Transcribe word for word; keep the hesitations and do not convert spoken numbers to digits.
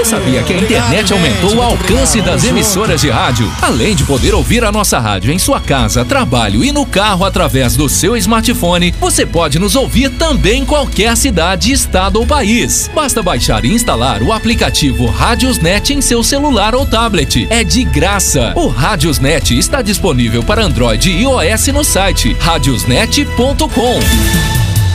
sabia que a internet aumentou o alcance das emissoras de rádio? Além de poder ouvir a nossa rádio em sua casa, trabalho e no carro através do seu smartphone, você pode nos ouvir também em qualquer cidade, estado ou país. Basta baixar e instalar o aplicativo Radiosnet em seu celular ou tablet. É de graça. O Radiosnet está disponível para Android e iOS no site radiosnet ponto com.